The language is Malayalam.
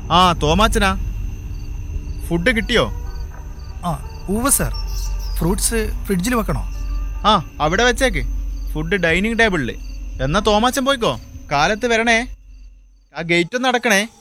ആ തോമാച്ചനാ, ഫുഡ് കിട്ടിയോ? ആ ഉവ്വ് സാർ. ഫ്രൂട്ട്സ് ഫ്രിഡ്ജിൽ വെക്കണോ? ആ അവിടെ വെച്ചേക്ക്, ഫുഡ് ഡൈനിങ് ടേബിളില്. എന്നാ തോമാച്ചൻ പോയിക്കോ, കാലത്ത് വരണേ. ആ ഗേറ്റ് ഒന്ന് അടക്കണേ.